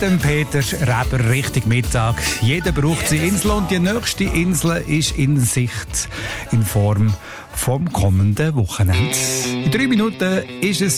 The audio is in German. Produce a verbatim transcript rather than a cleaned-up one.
dem Peter Reber Richtung Mittag. Jeder braucht seine Insel und die nächste Insel ist in Sicht in Form vom kommenden Wochenende. In drei Minuten ist es